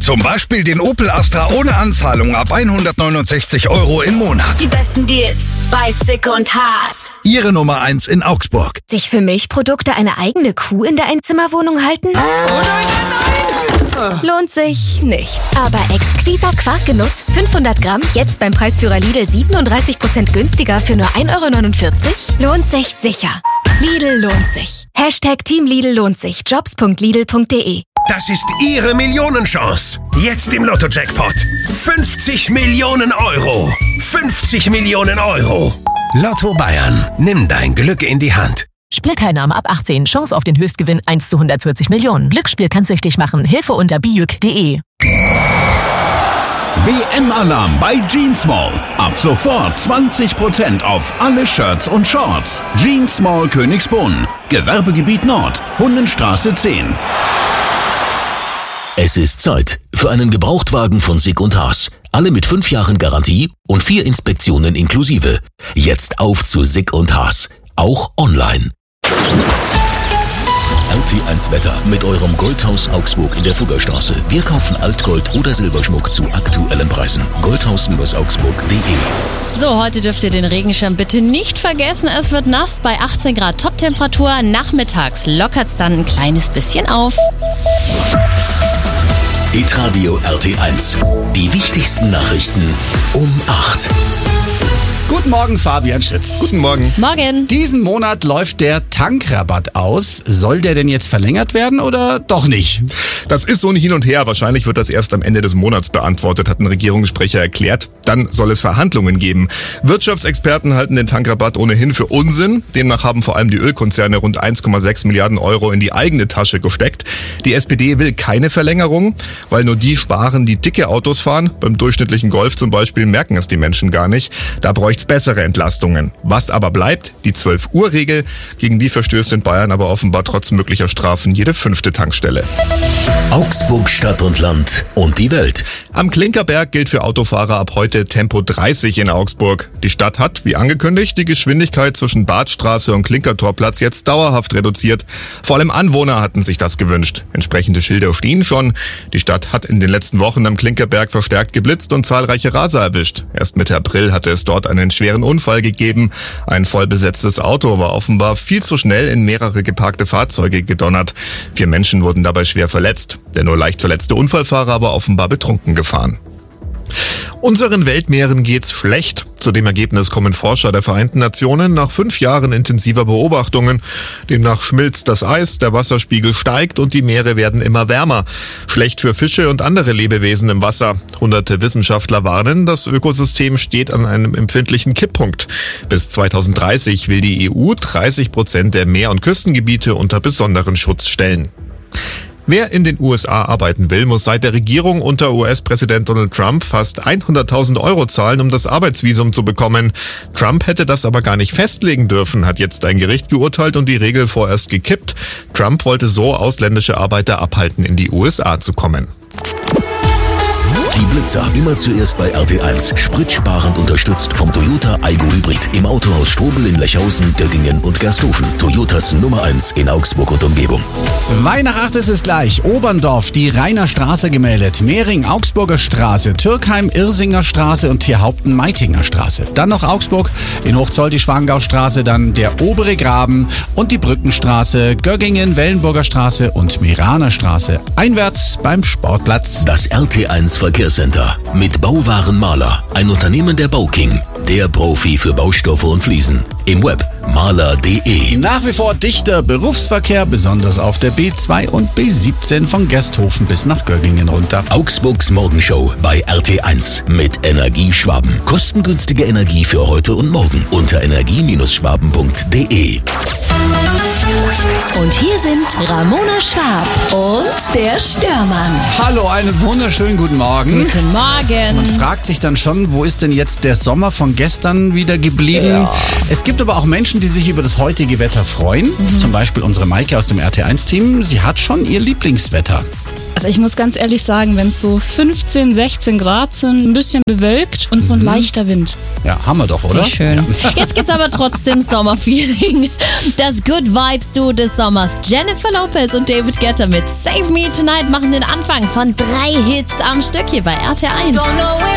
Zum Beispiel den Opel Astra ohne Anzahlung ab 169 € im Monat. Die besten Deals bei Sick und Haas. Ihre Nummer 1 in Augsburg. Sich für Milchprodukte eine eigene Kuh in der Einzimmerwohnung halten? Oh nein! Lohnt sich nicht. Aber exquiser Quarkgenuss, 500 Gramm, jetzt beim Preisführer Lidl 37% günstiger für nur 1,49 €? Lohnt sich sicher. Lidl lohnt sich. Team Lidl lohnt sich. Jobs.lidl.de. Das ist Ihre Millionenchance. Jetzt im Lotto-Jackpot. 50 Millionen €. 50 Millionen €. Lotto Bayern. Nimm dein Glück in die Hand. Spielteilnahme ab 18. Chance auf den Höchstgewinn 1 zu 140 Millionen. Glücksspiel kann süchtig machen. Hilfe unter bijuk.de. WM-Alarm bei Jeansmall. Ab sofort 20% auf alle Shirts und Shorts. Jeansmall Königsbrunn. Gewerbegebiet Nord. Hundenstraße 10. Es ist Zeit für einen Gebrauchtwagen von Sick und Haas. Alle mit 5 Jahren Garantie und 4 Inspektionen inklusive. Jetzt auf zu Sick und Haas. Auch online. RT1 Wetter mit eurem Goldhaus Augsburg in der Fuggerstraße. Wir kaufen Altgold oder Silberschmuck zu aktuellen Preisen. Goldhaus-augsburg.de. So, heute dürft ihr den Regenschirm bitte nicht vergessen. Es wird nass bei 18 Grad Toptemperatur. Nachmittags lockert's dann ein kleines bisschen auf. Hitradio RT1. Die wichtigsten Nachrichten um 8. Guten Morgen, Fabian Schütz. Guten Morgen. Morgen. Diesen Monat läuft der Tankrabatt aus. Soll der denn jetzt verlängert werden oder doch nicht? Das ist so ein Hin und Her. Wahrscheinlich wird das erst am Ende des Monats beantwortet, hat ein Regierungssprecher erklärt. Dann soll es Verhandlungen geben. Wirtschaftsexperten halten den Tankrabatt ohnehin für Unsinn. Demnach haben vor allem die Ölkonzerne rund 1,6 Milliarden € in die eigene Tasche gesteckt. Die SPD will keine Verlängerung, weil nur die sparen, die dicke Autos fahren. Beim durchschnittlichen Golf zum Beispiel merken es die Menschen gar nicht. Da bräuchte es bessere Entlastungen. Was aber bleibt? Die 12-Uhr-Regel. Gegen die verstößt in Bayern aber offenbar trotz möglicher Strafen jede 5. Tankstelle. Augsburg Stadt und Land und die Welt. Am Klinkerberg gilt für Autofahrer ab heute Tempo 30 in Augsburg. Die Stadt hat, wie angekündigt, die Geschwindigkeit zwischen Badstraße und Klinkertorplatz jetzt dauerhaft reduziert. Vor allem Anwohner hatten sich das gewünscht. Entsprechende Schilder stehen schon. Die Stadt hat in den letzten Wochen am Klinkerberg verstärkt geblitzt und zahlreiche Raser erwischt. Erst Mitte April hatte es dort einen schweren Unfall gegeben. Ein vollbesetztes Auto war offenbar viel zu schnell in mehrere geparkte Fahrzeuge gedonnert. 4 Menschen wurden dabei schwer verletzt. Der nur leicht verletzte Unfallfahrer war offenbar betrunken gefahren. Unseren Weltmeeren geht's schlecht. Zu dem Ergebnis kommen Forscher der Vereinten Nationen nach 5 Jahren intensiver Beobachtungen. Demnach schmilzt das Eis, der Wasserspiegel steigt und die Meere werden immer wärmer. Schlecht für Fische und andere Lebewesen im Wasser. Hunderte Wissenschaftler warnen, das Ökosystem steht an einem empfindlichen Kipppunkt. Bis 2030 will die EU 30% der Meer- und Küstengebiete unter besonderen Schutz stellen. Wer in den USA arbeiten will, muss seit der Regierung unter US-Präsident Donald Trump fast 100.000 € zahlen, um das Arbeitsvisum zu bekommen. Trump hätte das aber gar nicht festlegen dürfen, hat jetzt ein Gericht geurteilt und die Regel vorerst gekippt. Trump wollte so ausländische Arbeiter abhalten, in die USA zu kommen. Die Blitzer immer zuerst bei RT1. Spritsparend unterstützt vom Toyota Aygo Hybrid. Im Autohaus Strobel in Lechhausen, Göggingen und Gersthofen. Toyotas Nummer 1 in Augsburg und Umgebung. 7:02 ist es gleich. Oberndorf, die Rainer Straße gemeldet. Mehring, Augsburger Straße. Türkheim, Irsinger Straße und Tierhaupten, Meitinger Straße. Dann noch Augsburg, in Hochzoll die Schwangaustraße, dann der Obere Graben und die Brückenstraße, Göggingen, Wellenburger Straße und Meraner Straße. Einwärts beim Sportplatz. Das RT1 Verkehrscenter mit Bauwarenmaler, ein Unternehmen der Bauking, der Profi für Baustoffe und Fliesen. Im Web maler.de. Nach wie vor dichter Berufsverkehr, besonders auf der B2 und B17 von Gersthofen bis nach Göggingen runter. Augsburgs Morgenshow bei RT1 mit Energie Schwaben. Kostengünstige Energie für heute und morgen unter energie-schwaben.de. Und hier sind Ramona Schwab und der Störmann. Hallo, einen wunderschönen guten Morgen. Guten Morgen. Man fragt sich dann schon, wo ist denn jetzt der Sommer von gestern wieder geblieben? Ja. Es gibt aber auch Menschen, die sich über das heutige Wetter freuen. Zum Beispiel unsere Maike aus dem RT1-Team. Sie hat schon ihr Lieblingswetter. Also ich muss ganz ehrlich sagen, wenn es so 15, 16 Grad sind, ein bisschen bewölkt und so ein leichter Wind. Ja, haben wir doch, oder? Wie schön. Jetzt gibt's aber trotzdem Sommerfeeling. Das Good Vibes Duo des Sommers, Jennifer Lopez und David Guetta mit Save Me Tonight, machen den Anfang von 3 Hits am Stück hier bei RTL 1.